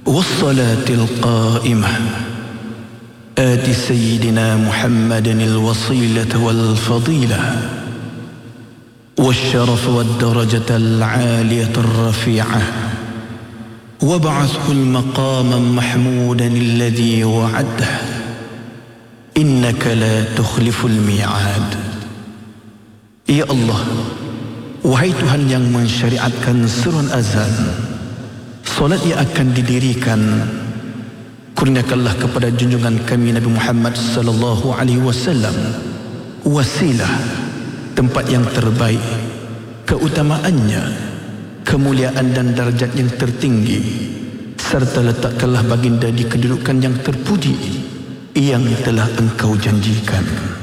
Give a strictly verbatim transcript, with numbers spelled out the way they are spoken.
والصلاة القائمة آت سيدنا محمد الوصيلة والفضيلة والشرف والدرجة العالية الرفيعة وابعثه المقام محمودا الذي وعده إنك لا تخلف الميعاد. Ya Allah, wahai Tuhan yang mensyariatkan seruan azan, solat yang akan didirikan, kurniakanlah kepada junjungan kami Nabi Muhammad sallallahu alaihi wasallam wasilah, tempat yang terbaik, keutamaannya, kemuliaan dan darjat yang tertinggi, serta letakkanlah baginda di kedudukan yang terpuji yang telah engkau janjikan.